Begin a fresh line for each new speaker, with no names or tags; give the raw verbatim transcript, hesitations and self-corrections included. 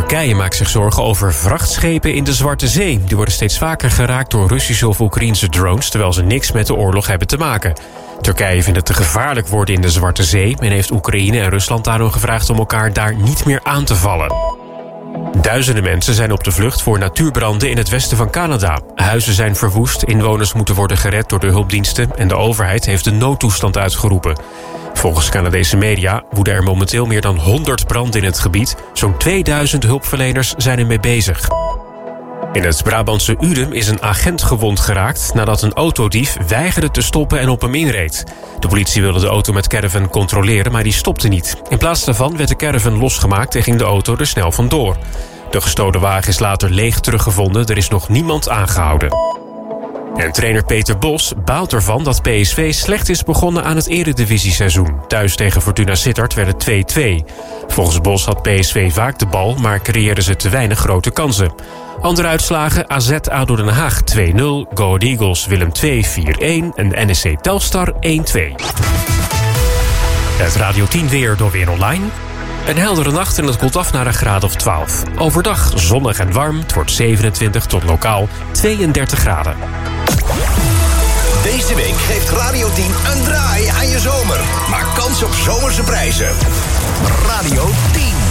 Turkije maakt zich zorgen over vrachtschepen in de Zwarte Zee. Die worden steeds vaker geraakt door Russische of Oekraïnse drones, terwijl ze niks met de oorlog hebben te maken. Turkije vindt het te gevaarlijk worden in de Zwarte Zee en heeft Oekraïne en Rusland daarom gevraagd om elkaar daar niet meer aan te vallen. Duizenden mensen zijn op de vlucht voor natuurbranden in het westen van Canada. Huizen zijn verwoest, inwoners moeten worden gered door de hulpdiensten en de overheid heeft een noodtoestand uitgeroepen. Volgens Canadese media woeden er momenteel meer dan honderd branden in het gebied. Zo'n tweeduizend hulpverleners zijn ermee bezig. In het Brabantse Udem is een agent gewond geraakt nadat een autodief weigerde te stoppen en op hem inreed. De politie wilde de auto met caravan controleren, maar die stopte niet. In plaats daarvan werd de caravan losgemaakt en ging de auto er snel vandoor. De gestolen wagen is later leeg teruggevonden, er is nog niemand aangehouden. En trainer Peter Bos baalt ervan dat P S V slecht is begonnen aan het eredivisie-seizoen. Thuis tegen Fortuna Sittard werd het twee-twee. Volgens Bos had P S V vaak de bal, maar creëerden ze te weinig grote kansen. Andere uitslagen: A Z A D O Den Haag twee nul, Go Ahead Eagles Willem twee vier-een en N E C Telstar één-twee. Het Radio tien weer door Weer Online. Een heldere nacht en het koelt af naar een graad of twaalf. Overdag zonnig en warm, het wordt zevenentwintig tot lokaal tweeëndertig graden.
Deze week geeft Radio tien een draai aan je zomer. Maak kans op zomerse prijzen. Radio tien.